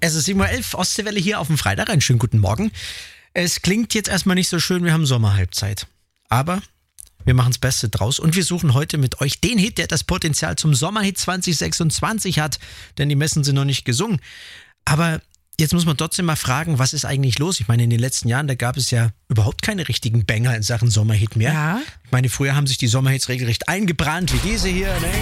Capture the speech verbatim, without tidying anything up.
Es ist sieben Uhr elf, Ostseewelle hier auf dem Freitag. Einen schönen guten Morgen. Es klingt jetzt erstmal nicht so schön, wir haben Sommerhalbzeit. Aber wir machen das Beste draus und wir suchen heute mit euch den Hit, der das Potenzial zum Sommerhit zwanzig sechsundzwanzig hat. Denn die Messen sind noch nicht gesungen. Aber jetzt muss man trotzdem mal fragen, was ist eigentlich los? Ich meine, in den letzten Jahren, da gab es ja überhaupt keine richtigen Banger in Sachen Sommerhit mehr. Ja. Ich meine, früher haben sich die Sommerhits regelrecht eingebrannt, wie diese hier. Ne?